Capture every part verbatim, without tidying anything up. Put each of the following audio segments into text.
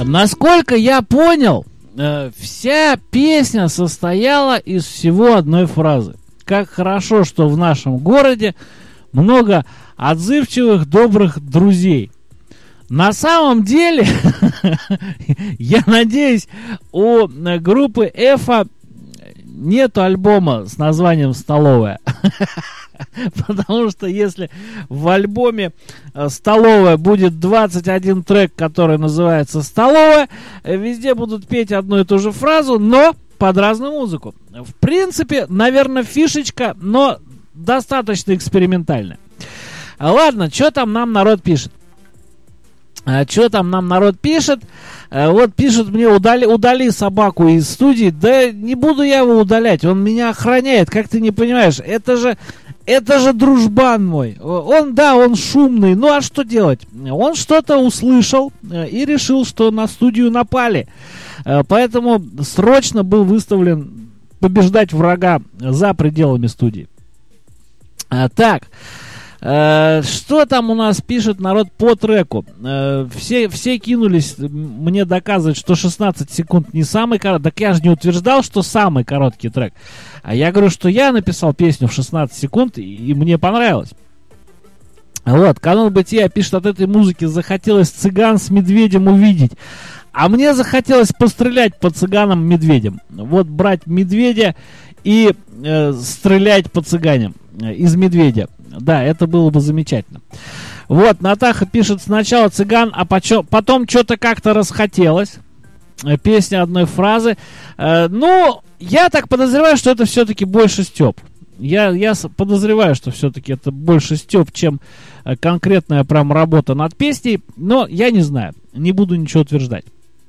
Насколько я понял, вся песня состояла из всего одной фразы. Как хорошо, что в нашем городе много отзывчивых, добрых друзей. На самом деле, я надеюсь, у группы Эфа нету альбома с названием «Столовая». Потому что если в альбоме «Столовая» будет двадцать один трек, который называется «Столовая», везде будут петь одну и ту же фразу, но под разную музыку. В принципе, наверное, фишечка, но достаточно экспериментальная. Ладно, что там нам народ пишет? А, что там нам народ пишет? А, вот пишет мне, удали, удали собаку из студии. Да не буду я его удалять, он меня охраняет, как ты не понимаешь. Это же, это же дружбан мой. Он, да, он шумный, ну а что делать? Он что-то услышал и решил, что на студию напали. А, поэтому срочно был выставлен побеждать врага за пределами студии. А, так... Что там у нас пишет народ по треку? Все, все кинулись мне доказывать, что шестнадцать секунд не самый короткий. Так я же не утверждал, что самый короткий трек. А я говорю, что я написал песню в шестнадцать секунд, и, и мне понравилось. Вот, канон бытия пишет: от этой музыки захотелось цыган с медведем увидеть. А мне захотелось пострелять по цыганам-медведям. Вот брать медведя и э, стрелять по цыганям из медведя. Да, это было бы замечательно. Вот, Натаха пишет: сначала цыган, а почё, потом что-то как-то расхотелось. Песня одной фразы. Э, ну, я так подозреваю, что это все-таки больше стёб. Я, я подозреваю, что все-таки это больше стёб, чем конкретная прям работа над песней. Но я не знаю, не буду ничего утверждать.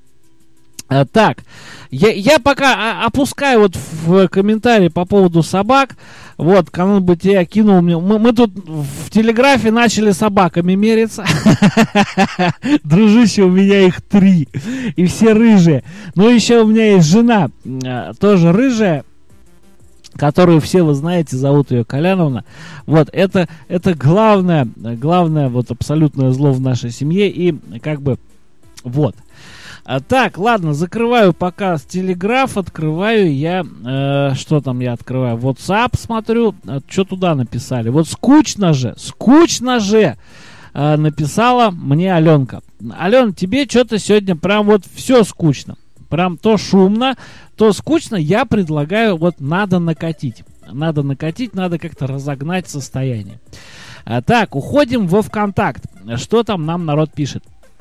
А, так, я, я пока опускаю вот в комментарии по поводу собак. Вот, канон бытия кинул мне. Мы, мы тут в телеграфе начали собаками мериться. Дружище, у меня их три. И все рыжие. Ну, еще у меня есть жена, тоже рыжая, которую все вы знаете, зовут ее Коляновна. Вот, это, это главное, главное вот абсолютное зло в нашей семье. И как бы, вот. А, так, ладно, закрываю пока телеграф, открываю я, э, что там я открываю, WhatsApp смотрю, а, что туда написали. Вот скучно же, скучно же, э, написала мне Аленка. Ален, тебе что-то сегодня прям вот все скучно, прям то шумно, то скучно. Я предлагаю, вот надо накатить, надо накатить, надо как-то разогнать состояние. А, так, уходим во ВКонтакт, что там нам народ пишет.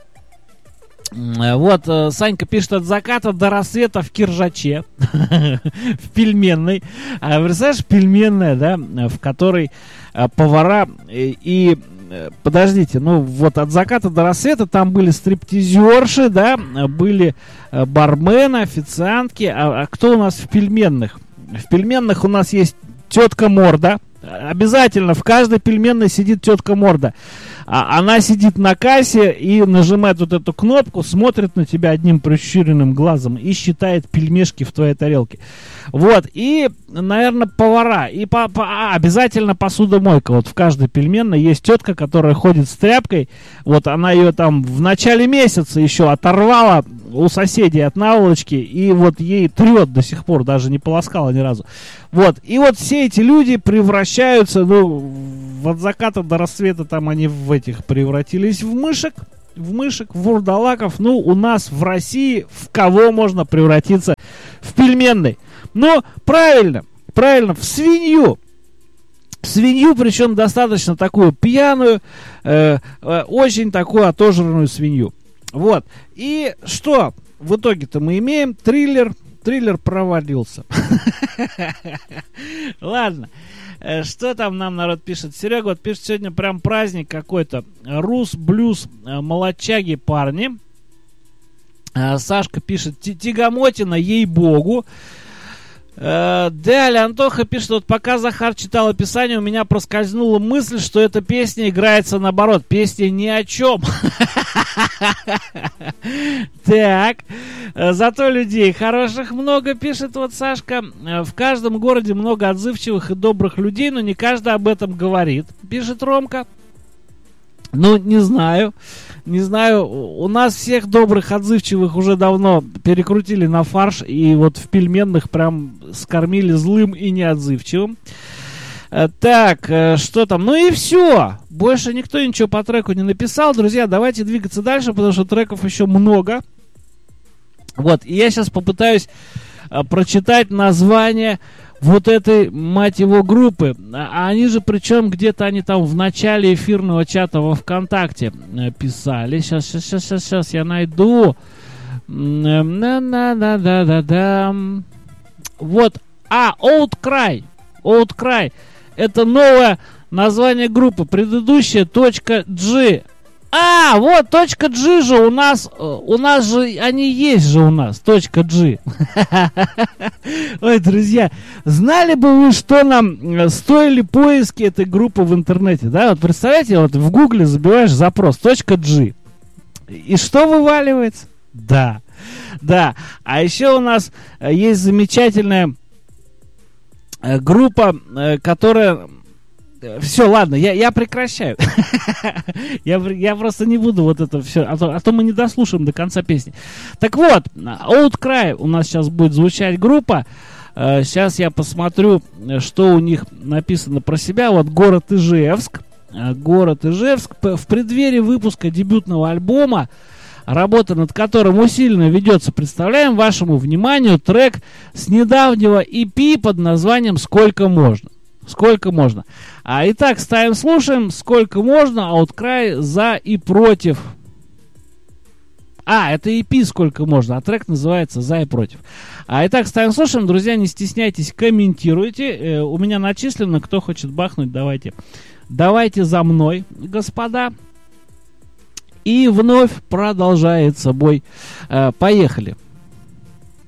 Вот, Санька пишет: от заката до рассвета в Киржаче, в пельменной. А, представляешь, пельменная, да, в которой повара и... Подождите, ну вот от заката до рассвета там были стриптизерши, да, были бармены, официантки. А, а кто у нас в пельменных? В пельменных у нас есть тетка Морда. Обязательно в каждой пельменной сидит тетка Морда. А она сидит на кассе и нажимает вот эту кнопку, смотрит на тебя одним прищуренным глазом и считает пельмешки в твоей тарелке. Вот, и, наверное, повара. И по, по, а, обязательно посудомойка. Вот в каждой пельменной есть тетка, которая ходит с тряпкой. Вот она ее там в начале месяца еще оторвала у соседей от наволочки, и вот ей трет до сих пор, даже не полоскала ни разу. Вот, и вот все эти люди превращаются, ну, от заката до рассвета там они в этих превратились в мышек, в мышек, в вурдалаков. Ну, у нас в России в кого можно превратиться в пельменной? Ну, правильно, правильно, в свинью. В свинью, причем достаточно такую пьяную, э, э, очень такую отожранную свинью. Вот. И что в итоге-то мы имеем? Триллер. Триллер провалился. Ладно. Что там нам народ пишет? Серега вот пишет: сегодня прям праздник какой-то. Рус, блюз, молодчаги, парни. Сашка пишет: Тягомотина, ей-богу. Далее Антоха пишет: вот пока Захар читал описание, у меня проскользнула мысль, что эта песня играется наоборот. Песня ни о чем. Так. Зато людей хороших много, пишет вот Сашка. В каждом городе много отзывчивых и добрых людей, но не каждый об этом говорит, пишет Ромка. Ну, не знаю. Не знаю, у нас всех добрых, отзывчивых уже давно перекрутили на фарш, и вот в пельменных прям скормили злым и неотзывчивым. Так, что там? Ну и все. Больше никто ничего по треку не написал. Друзья, давайте двигаться дальше, потому что треков еще много. Вот, и я сейчас попытаюсь прочитать название вот этой, мать его, группы. А они же, причем, где-то они там в начале эфирного чата во ВКонтакте писали. Сейчас, сейчас, сейчас, сейчас, сейчас я найду. Да-да-да-да-да. Вот. А, Outcry. Outcry. Это новое название группы. Предыдущая .g. А, вот, точка G же у нас, у нас же, они есть же у нас, точка G. Ой, друзья, знали бы вы, что нам стоили поиски этой группы в интернете, да? Вот представляете, вот в гугле забиваешь запрос точка G. И что вываливается? Да, да. А еще у нас есть замечательная группа, которая... Все, ладно, я, я прекращаю. я, я просто не буду вот это все, а то, а то мы не дослушаем до конца песни. Так вот, Outcry у нас сейчас будет звучать группа. Сейчас я посмотрю, что у них написано про себя. Вот город Ижевск. Город Ижевск. В преддверии выпуска дебютного альбома, работа над которым усиленно ведется, представляем вашему вниманию трек с недавнего и пи под названием «Сколько можно». Сколько можно. А, итак, ставим, слушаем. Сколько можно. Outcry за и против. А, это и пи «Сколько можно», а трек называется «За и против». А, итак, ставим, слушаем. Друзья, не стесняйтесь, комментируйте. Э, у меня начислено. Кто хочет бахнуть, давайте. Давайте за мной, господа. И вновь продолжается бой. Э, поехали.